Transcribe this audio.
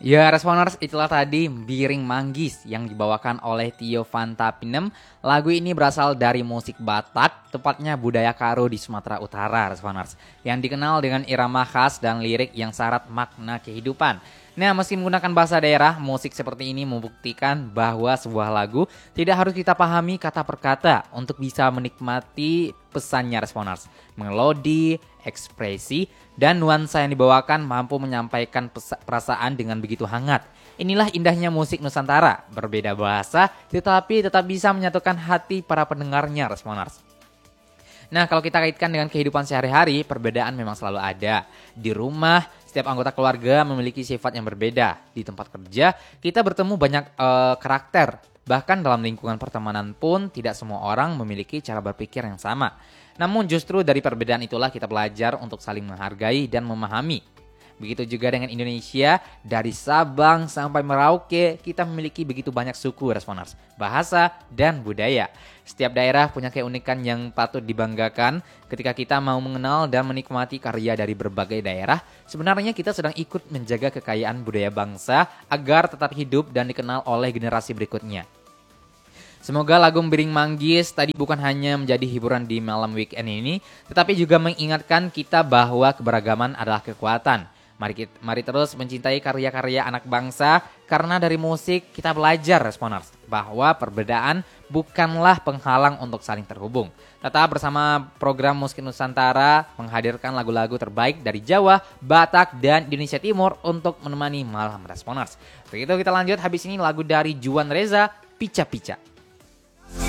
Ya, Responers, itulah tadi Biring Manggis yang dibawakan oleh Tio Fantapinem. Lagu ini berasal dari musik Batak, tepatnya budaya Karo di Sumatera Utara, Responers, yang dikenal dengan irama khas dan lirik yang syarat makna kehidupan. Nah, meski menggunakan bahasa daerah, musik seperti ini membuktikan bahwa sebuah lagu tidak harus kita pahami kata per kata untuk bisa menikmati pesannya, Responers. Melodi, ekspresi, dan nuansa yang dibawakan mampu menyampaikan perasaan dengan begitu hangat. Inilah indahnya musik Nusantara, berbeda bahasa tetapi tetap bisa menyatukan hati para pendengarnya, Responers. Nah, kalau kita kaitkan dengan kehidupan sehari-hari, perbedaan memang selalu ada. Di rumah, setiap anggota keluarga memiliki sifat yang berbeda. Di tempat kerja, kita bertemu banyak karakter. Bahkan dalam lingkungan pertemanan pun, tidak semua orang memiliki cara berpikir yang sama. Namun justru dari perbedaan itulah kita belajar untuk saling menghargai dan memahami. Begitu juga dengan Indonesia, dari Sabang sampai Merauke, kita memiliki begitu banyak suku, Responers, bahasa, dan budaya. Setiap daerah punya keunikan yang patut dibanggakan. Ketika kita mau mengenal dan menikmati karya dari berbagai daerah, sebenarnya kita sedang ikut menjaga kekayaan budaya bangsa agar tetap hidup dan dikenal oleh generasi berikutnya. Semoga lagu Biring Manggis tadi bukan hanya menjadi hiburan di malam weekend ini, tetapi juga mengingatkan kita bahwa keberagaman adalah kekuatan. Mari terus mencintai karya-karya anak bangsa, karena dari musik kita belajar, Responers, bahwa perbedaan bukanlah penghalang untuk saling terhubung. Tetap bersama program Musik Nusantara menghadirkan lagu-lagu terbaik dari Jawa, Batak, dan Indonesia Timur untuk menemani malam, Responers. Begitu kita lanjut, habis ini lagu dari Juan Reza, Pica Pica.